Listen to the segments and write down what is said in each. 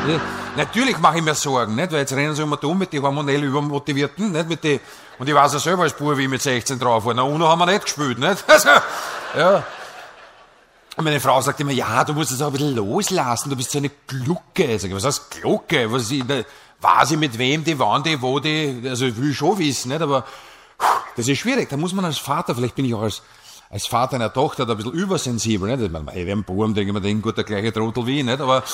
Ja, natürlich mache ich mir Sorgen, nicht? Weil jetzt rennen sie immer dumm mit den hormonell Übermotivierten, nicht? Und ich weiß ja selber als Bub, wie ich mit 16 drauf war. Na, UNO haben wir nicht gespielt, nicht? Also, ja. Und meine Frau sagt immer, ja, du musst es auch ein bisschen loslassen, du bist so eine Glucke. Sag ich, was heißt Glucke? Weiß ich mit wem die, wann die, wo die, also ich will schon wissen, nicht? Aber das ist schwierig, da muss man als Vater, vielleicht bin ich auch als Vater einer Tochter da ein bisschen übersensibel, nicht? Ich meine, bei einem Buben denke ich mir, gut, der gleiche Trottel wie ich, nicht? Aber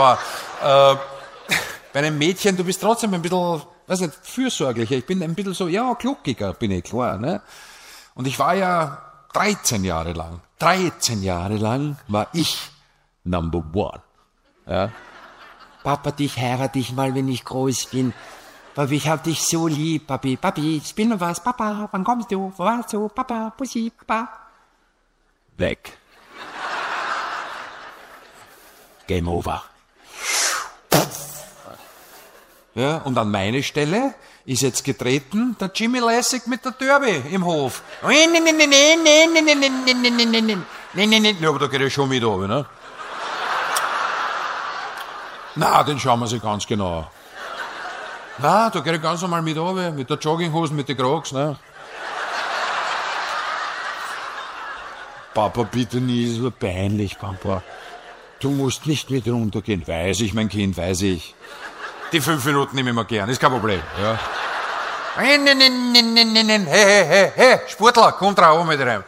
bei einem Mädchen, du bist trotzdem ein bisschen, weiß nicht, fürsorglicher. Ich bin ein bisschen so, ja, gluckiger bin ich, klar, ne? Und ich war ja 13 Jahre lang war ich Number One. Ja. Papa, dich heirate ich mal, wenn ich groß bin. Papi, ich hab dich so lieb, Papi. Papi, spiel mir was. Papa, wann kommst du? Wo warst du? Papa, Pussy, Papa. Weg. Game over. Ja, und an meine Stelle ist jetzt getreten der Jimmy Lässig mit der Derby im Hof. Nein. Ja, aber da geht er schon mit runter, ne? Na, den schauen wir sich ganz genau an. Na, da geht er ganz normal mit runter, mit der Jogginghose, mit den Crocs, ne? Papa, bitte nie, so peinlich, Papa. Du musst nicht mit runtergehen. Weiß ich, mein Kind, weiß ich. Die 5 Minuten nehme ich mir gern, ist kein Problem. Ja. Hey, Sportler, komm drauf mit rein.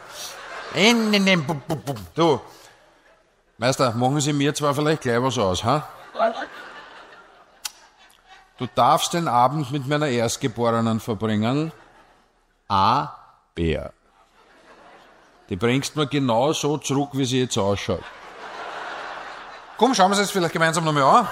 Du, Meister, machen Sie mir zwar vielleicht gleich was aus, ha? Du darfst den Abend mit meiner Erstgeborenen verbringen. A. Bär. Die bringst mir genau so zurück, wie sie jetzt ausschaut. Komm, schauen wir es jetzt vielleicht gemeinsam nochmal an.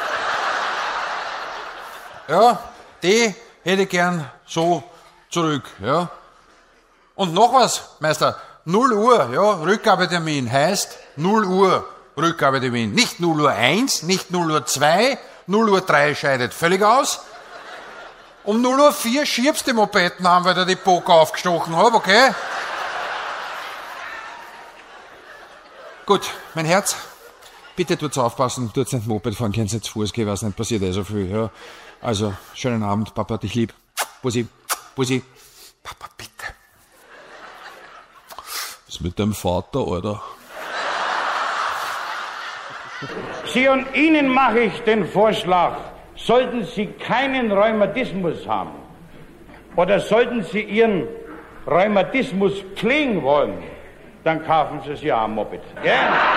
Ja, die hätte ich gern so zurück, ja. Und noch was, Meister, 0 Uhr, ja, Rückgabetermin heißt 0 Uhr Rückgabetermin. Nicht 0 Uhr 1, nicht 0 Uhr 2, 0 Uhr 3 scheidet völlig aus. Um 0 Uhr 4 schiebst die Mopeden an, weil der die Poker aufgestochen hat, okay? Gut, mein Herz, bitte tut's aufpassen, tut's nicht Moped fahren, kennst nicht zu Fuß gehen, was nicht, passiert so viel, ja. Also, schönen Abend, Papa, dich lieb. Bussi, Bussi. Papa, bitte. Was ist mit deinem Vater, Alter? Sie und Ihnen mache ich den Vorschlag, sollten Sie keinen Rheumatismus haben oder sollten Sie Ihren Rheumatismus pflegen wollen, dann kaufen Sie sich ja ein Moped. Gell?